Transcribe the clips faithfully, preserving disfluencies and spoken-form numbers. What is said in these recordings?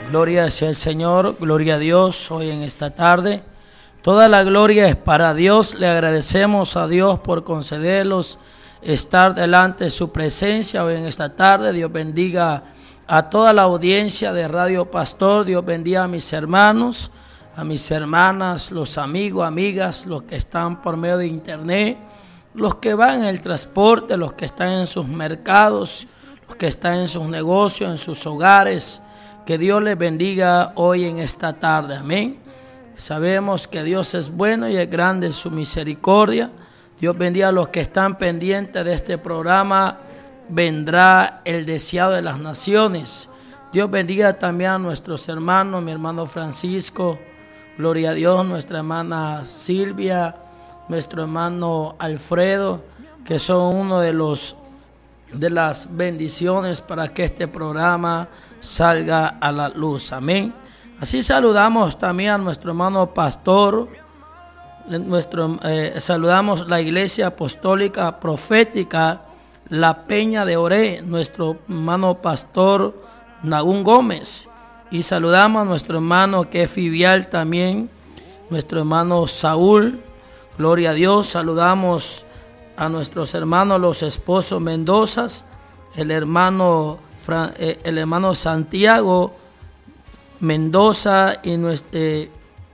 Gloria sea el Señor, gloria a Dios hoy en esta tarde. Toda la gloria es para Dios. Le agradecemos a Dios por concedernos estar delante de su presencia hoy en esta tarde. Dios bendiga a toda la audiencia de Radio Pastor. Dios bendiga a mis hermanos, a mis hermanas, los amigos, amigas, los que están por medio de internet, los que van en el transporte, los que están en sus mercados, los que están en sus negocios, en sus hogares. Que Dios les bendiga hoy en esta tarde. Amén. Sabemos que Dios es bueno y es grande en su misericordia. Dios bendiga a los que están pendientes de este programa. Vendrá el deseado de las naciones. Dios bendiga también a nuestros hermanos, mi hermano Francisco, gloria a Dios, nuestra hermana Silvia, nuestro hermano Alfredo, que son uno de los de las bendiciones para que este programa salga a la luz. Amén. Así saludamos también a nuestro hermano pastor, nuestro, eh, saludamos la Iglesia Apostólica Profética La Peña de Oré, nuestro hermano pastor Nahum Gómez, y saludamos a nuestro hermano que es filial también, nuestro hermano Saúl, gloria a Dios. Saludamos a nuestros hermanos los esposos Mendozas, el hermano, el hermano Santiago Mendoza y nuestro eh,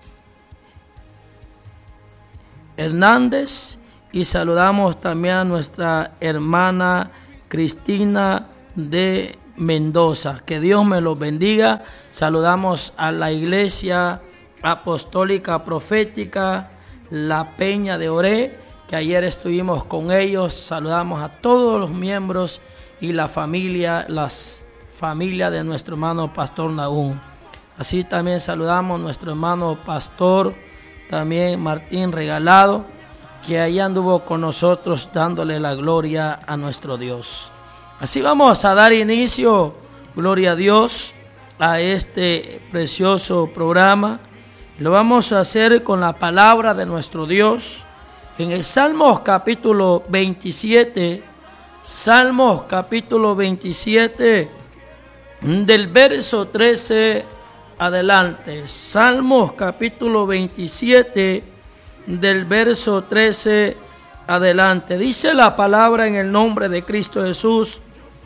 Hernández, y saludamos también a nuestra hermana Cristina de Mendoza. Que Dios me los bendiga. Saludamos a la Iglesia Apostólica Profética La Peña de Oré, que ayer estuvimos con ellos. Saludamos a todos los miembros y la familia, las familias de nuestro hermano pastor Nahum. Así también saludamos a nuestro hermano pastor también Martín Regalado, que ahí anduvo con nosotros dándole la gloria a nuestro Dios. Así vamos a dar inicio, gloria a Dios, a este precioso programa. Lo vamos a hacer con la palabra de nuestro Dios. En el Salmos capítulo veintisiete, Salmos capítulo veintisiete, del verso trece adelante. Salmos capítulo veintisiete, del verso trece adelante. Dice la palabra en el nombre de Cristo Jesús,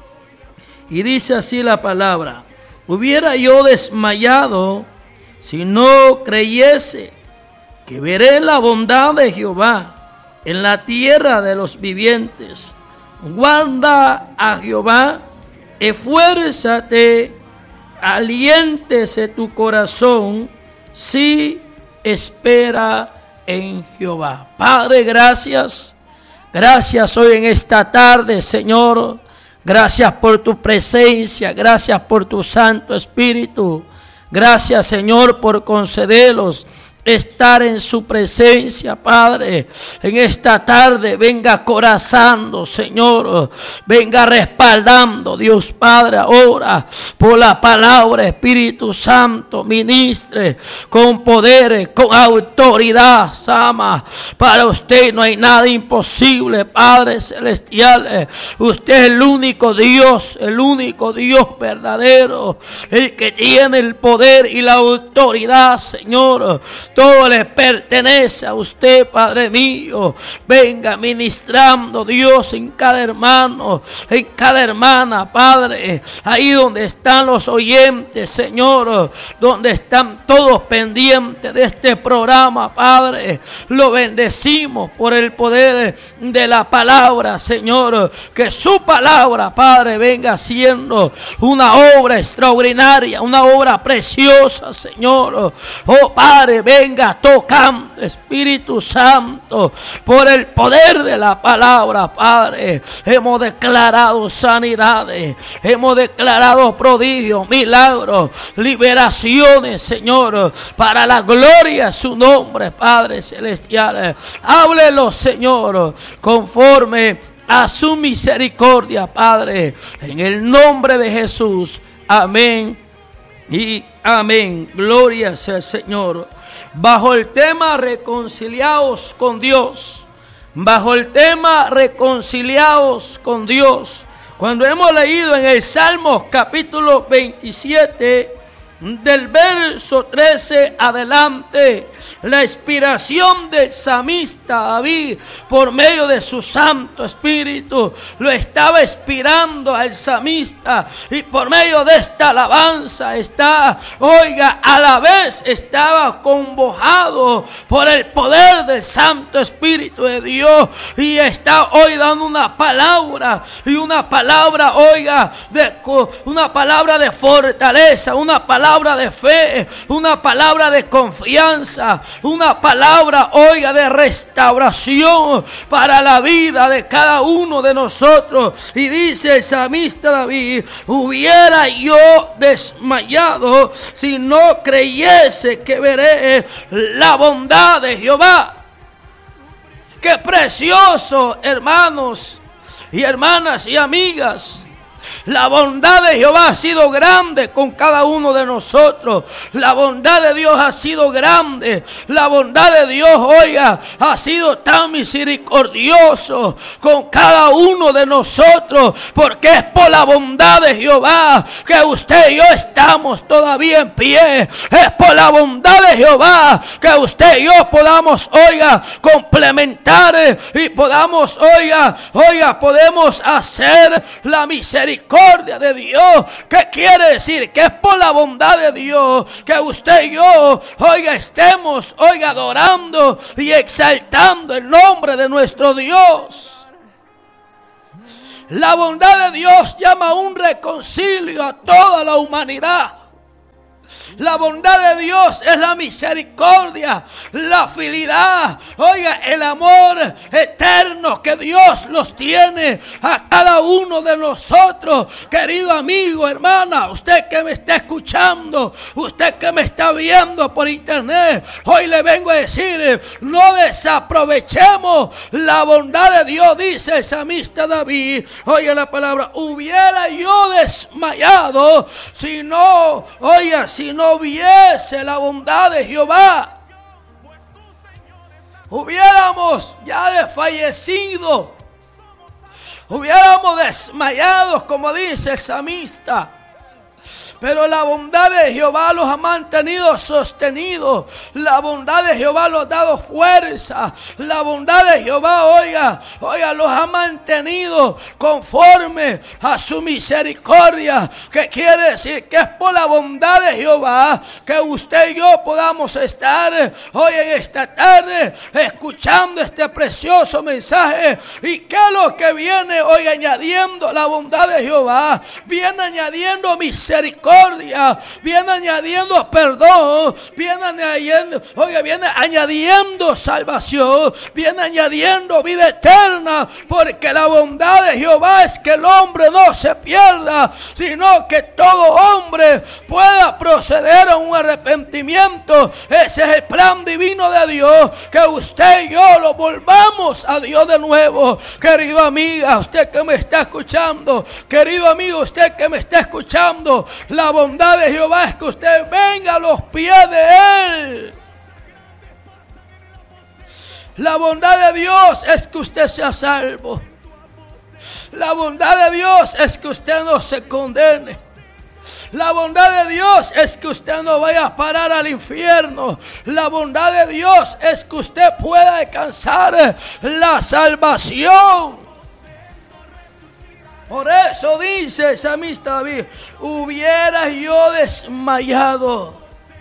y dice así la palabra: hubiera yo desmayado si no creyese que veré la bondad de Jehová en la tierra de los vivientes. Guarda a Jehová, esfuérzate, aliéntese tu corazón, si espera en Jehová. Padre, gracias, gracias hoy en esta tarde, Señor. Gracias por tu presencia, gracias por tu Santo Espíritu. Gracias, Señor, por concederlos estar en su presencia, Padre. En esta tarde venga acorazando, Señor, venga respaldando, Dios Padre, ahora por la palabra. Espíritu Santo, ministre con poderes, con autoridad, Sama. Para usted no hay nada imposible, Padre celestial. Usted es el único Dios, el único Dios verdadero, el que tiene el poder y la autoridad, Señor. Todo le pertenece a usted, Padre mío. Venga ministrando, Dios, en cada hermano, en cada hermana, Padre. Ahí donde están los oyentes, Señor, donde están todos pendientes de este programa, Padre. Lo bendecimos por el poder de la palabra, Señor. Que su palabra, Padre, venga siendo una obra extraordinaria, una obra preciosa, Señor. Oh, Padre, venga tocando, Espíritu Santo, por el poder de la palabra, Padre. Hemos declarado sanidades, hemos declarado prodigios, milagros, liberaciones, Señor, para la gloria de su nombre, Padre celestial. Háblelo, Señor, conforme a su misericordia, Padre, en el nombre de Jesús. Amén y amén. Gloria sea el Señor. Bajo el tema reconciliados con Dios, bajo el tema reconciliados con Dios, cuando hemos leído en el Salmos capítulo veintisiete, del verso trece adelante, la inspiración del salmista David por medio de su Santo Espíritu lo estaba inspirando al salmista, y por medio de esta alabanza está, oiga, a la vez estaba convocado por el poder del Santo Espíritu de Dios, y está hoy dando una palabra, y una palabra, oiga, de, una palabra de fortaleza, una palabra de fe, una palabra de confianza, una palabra, oiga, de restauración para la vida de cada uno de nosotros. Y dice el salmista David: hubiera yo desmayado si no creyese que veré la bondad de Jehová. Qué precioso, hermanos y hermanas y amigas. La bondad de Jehová ha sido grande con cada uno de nosotros. La bondad de Dios ha sido grande. La bondad de Dios, oiga, ha sido tan misericordioso con cada uno de nosotros. Porque es por la bondad de Jehová que usted y yo estamos todavía en pie. Es por la bondad de Jehová que usted y yo podamos, oiga, complementar y podamos, oiga, oiga, podemos hacer la misericordia de Dios. ¿Qué quiere decir? Que es por la bondad de Dios que usted y yo, oiga, estemos, oiga, adorando y exaltando el nombre de nuestro Dios. La bondad de Dios llama a un reconcilio a toda la humanidad. La bondad de Dios es la misericordia, la fidelidad, oiga, el amor eterno que Dios los tiene a cada uno de nosotros. Querido amigo, hermana, usted que me está escuchando, usted que me está viendo por internet, hoy le vengo a decir: no desaprovechemos la bondad de Dios. Dice el salmista David, oiga la palabra: hubiera yo desmayado si no, oiga, si no viese la bondad de Jehová. Hubiéramos ya desfallecido, hubiéramos desmayado, como dice el salmista. Pero la bondad de Jehová los ha mantenido sostenidos. La bondad de Jehová los ha dado fuerza. La bondad de Jehová, oiga, oiga, los ha mantenido conforme a su misericordia. ¿Qué quiere decir? Que es por la bondad de Jehová que usted y yo podamos estar hoy en esta tarde escuchando este precioso mensaje. ¿Y qué es lo que viene hoy añadiendo la bondad de Jehová? Viene añadiendo misericordia. Viene añadiendo perdón, viene añadiendo, oye, viene añadiendo salvación, viene añadiendo vida eterna, porque la bondad de Jehová es que el hombre no se pierda, sino que todo hombre pueda proceder a un arrepentimiento. Ese es el plan divino de Dios, que usted y yo lo volvamos a Dios de nuevo. Querido amiga, usted que me está escuchando, querido amigo, usted que me está escuchando, la bondad de Jehová es que usted venga a los pies de Él. La bondad de Dios es que usted sea salvo. La bondad de Dios es que usted no se condene. La bondad de Dios es que usted no vaya a parar al infierno. La bondad de Dios es que usted pueda alcanzar la salvación. Por eso dice el salmista David: hubiera yo desmayado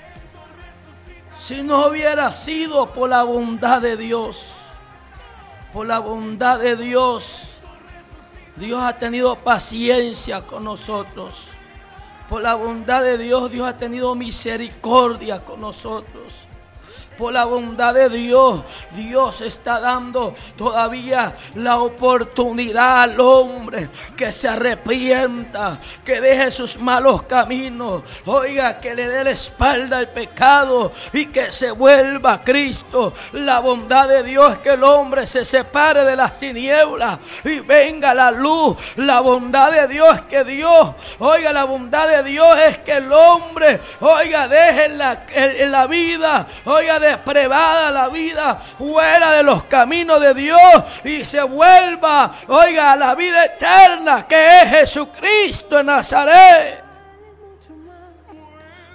si no hubiera sido por la bondad de Dios. Por la bondad de Dios, Dios ha tenido paciencia con nosotros. Por la bondad de Dios, Dios ha tenido misericordia con nosotros. Por la bondad de Dios, Dios está dando todavía la oportunidad al hombre que se arrepienta, que deje sus malos caminos, oiga, que le dé la espalda al pecado y que se vuelva a Cristo. La bondad de Dios es que el hombre se separe de las tinieblas y venga la luz. La bondad de Dios es que Dios, oiga, la bondad de Dios es que el hombre, oiga, deje la, en la vida, oiga, depravada la vida, fuera de los caminos de Dios y se vuelva, oiga, a la vida eterna que es Jesucristo en Nazaret.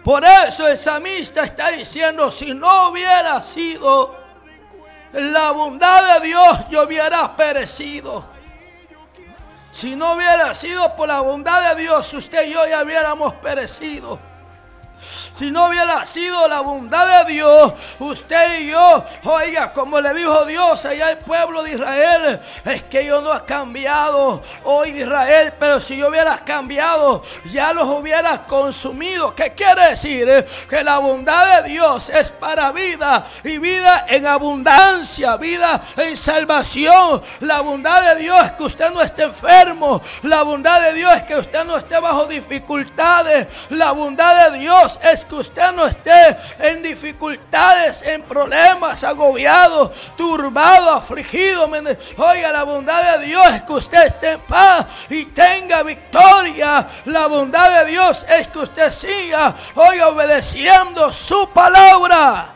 Por eso el salmista está diciendo, si no hubiera sido la bondad de Dios, yo hubiera perecido. Si no hubiera sido por la bondad de Dios, usted y yo ya hubiéramos perecido. Si no hubiera sido la bondad de Dios, usted y yo, oiga, como le dijo Dios allá al pueblo de Israel, es que yo no he cambiado hoy de Israel, pero si yo hubiera cambiado, ya los hubiera consumido. ¿Qué quiere decir? Eh? Que la bondad de Dios es para vida y vida en abundancia, vida en salvación. La bondad de Dios es que usted no esté enfermo. La bondad de Dios es que usted no esté bajo dificultades. La bondad de Dios es que usted no esté en dificultades, en problemas, agobiado, turbado, afligido. Oiga, la bondad de Dios es que usted esté en paz y tenga victoria. La bondad de Dios es que usted siga, oiga, obedeciendo su palabra.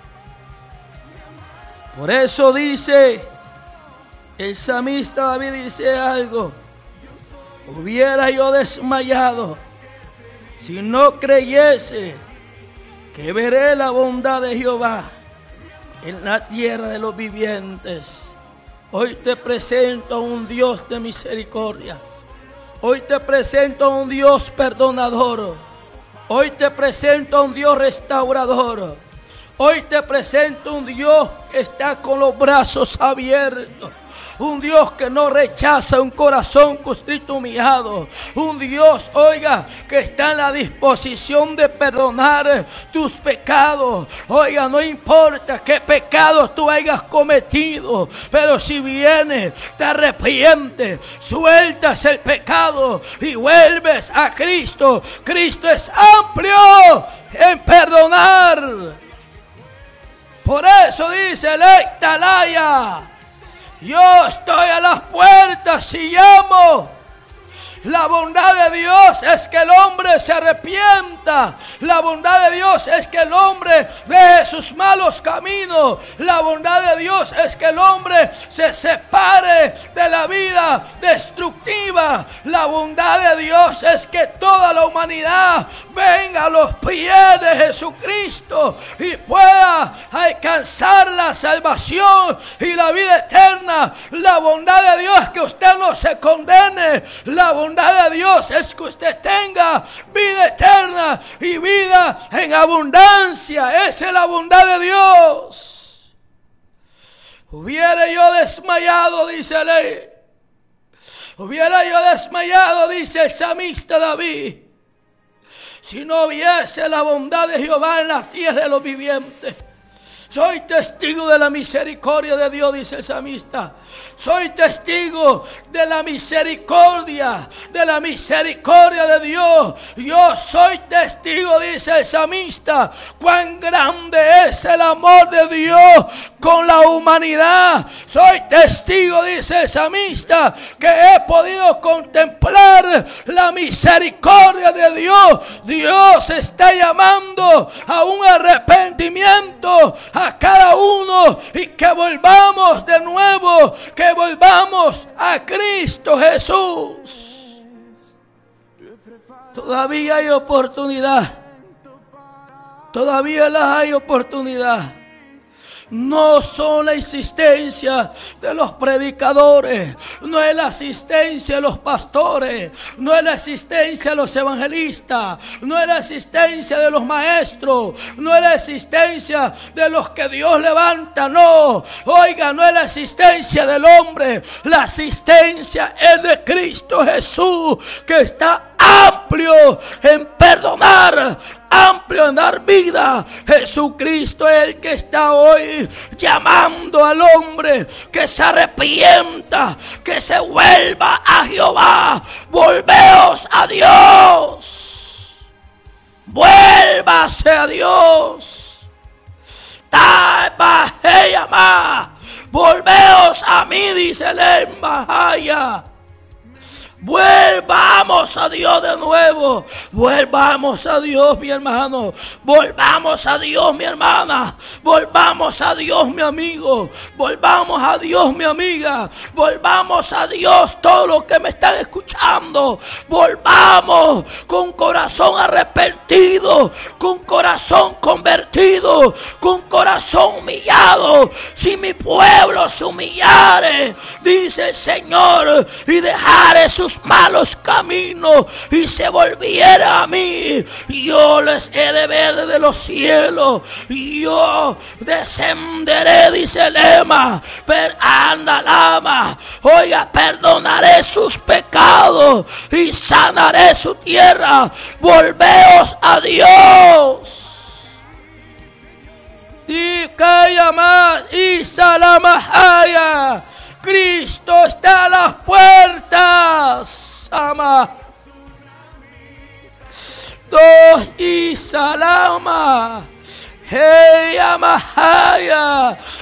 Por eso dice el salmista David, dice algo: hubiera yo desmayado si no creyese que veré la bondad de Jehová en la tierra de los vivientes. Hoy te presento a un Dios de misericordia. Hoy te presento a un Dios perdonador. Hoy te presento a un Dios restaurador. Hoy te presento a un Dios que está con los brazos abiertos. Un Dios que no rechaza un corazón contrito, humillado. Un Dios, oiga, que está en la disposición de perdonar tus pecados. Oiga, no importa qué pecados tú hayas cometido, pero si vienes, te arrepientes, sueltas el pecado y vuelves a Cristo. Cristo es amplio en perdonar. Por eso dice el Ectalaya: yo estoy a las puertas y llamo. La bondad de Dios es que el hombre se arrepienta. La bondad de Dios es que el hombre deje sus malos caminos. La bondad de Dios es que el hombre se separe de la vida destructiva. La bondad de Dios es que toda la humanidad venga a los pies de Jesucristo y pueda alcanzar la salvación y la vida eterna. La bondad de Dios es que usted no se condene. La bondad de Dios es que usted tenga vida eterna y vida en abundancia. Esa es la bondad de Dios. Hubiera yo desmayado, dice ley. Hubiera yo desmayado, dice el salmista David, si no hubiese la bondad de Jehová en la tierra de los vivientes. Soy testigo de la misericordia de Dios, dice el salmista. Soy testigo de la misericordia, de la misericordia de Dios. Yo soy testigo, dice el salmista, cuán grande es el amor de Dios con la humanidad. Soy testigo, dice el salmista, que he podido contemplar la misericordia de Dios. Dios está llamando a un arrepentimiento a cada uno y que volvamos de nuevo, que volvamos a Cristo Jesús. Todavía hay oportunidad. Todavía las hay oportunidad. No son la insistencia de los predicadores, no es la asistencia de los pastores, no es la asistencia de los evangelistas, no es la asistencia de los maestros, no es la asistencia de los que Dios levanta, no. Oiga, no es la asistencia del hombre, la asistencia es de Cristo Jesús, que está amplio en perdonar, amplio en dar vida. Jesucristo es el que está hoy llamando al hombre que se arrepienta, que se vuelva a Jehová. Volveos a Dios, vuélvase a Dios. Volveos a mí, dice el Embajaya. Volvamos a Dios de nuevo. Volvamos a Dios, mi hermano. Volvamos a Dios, mi hermana. Volvamos a Dios, mi amigo. Volvamos a Dios, mi amiga. Volvamos a Dios, todos los que me están escuchando. Volvamos con corazón arrepentido. convertido, con corazón convertido, con corazón humillado. Si mi pueblo se humillare, dice el Señor, y dejare sus malos caminos y se volviera a mí, yo les he de ver desde los cielos, y yo descenderé, dice el lema, per anda lama, oiga, perdonaré sus pecados y sanaré su tierra. Volveos a Dios. Y calla más y salamahaya. Cristo está a las puertas. Ama. Dos y salama. Hey, amahaya.